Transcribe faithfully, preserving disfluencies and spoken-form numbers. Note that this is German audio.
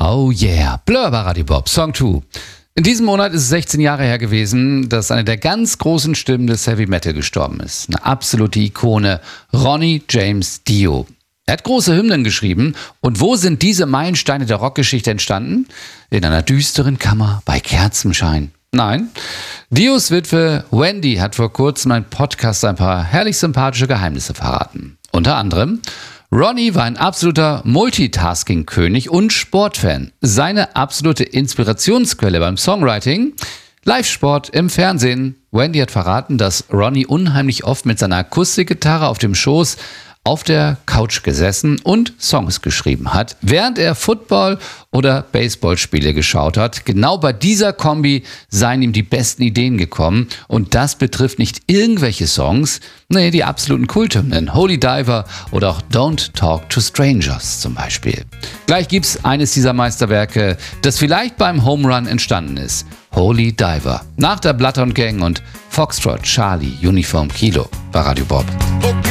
Oh yeah, Blur bei Radio Bob, Song zwei. In diesem Monat ist es sechzehn Jahre her gewesen, dass eine der ganz großen Stimmen des Heavy Metal gestorben ist. Eine absolute Ikone, Ronnie James Dio. Er hat große Hymnen geschrieben. Und wo sind diese Meilensteine der Rockgeschichte entstanden? In einer düsteren Kammer bei Kerzenschein. Nein, Dios Witwe Wendy hat vor kurzem im Podcast ein paar herrlich sympathische Geheimnisse verraten. Unter anderem: Ronnie war ein absoluter Multitasking-König und Sportfan. Seine absolute Inspirationsquelle beim Songwriting: Live-Sport im Fernsehen. Wendy hat verraten, dass Ronnie unheimlich oft mit seiner Akustikgitarre auf dem Schoß auf der Couch gesessen und Songs geschrieben hat, während er Football- oder Baseballspiele geschaut hat. Genau bei dieser Kombi seien ihm die besten Ideen gekommen. Und das betrifft nicht irgendwelche Songs, nee, die absoluten Kulthymnen, Holy Diver oder auch Don't Talk to Strangers zum Beispiel. Gleich gibt's eines dieser Meisterwerke, das vielleicht beim Home Run entstanden ist: Holy Diver. Nach der Bloodhound Gang und Foxtrot Charlie Uniform Kilo bei Radio Bob.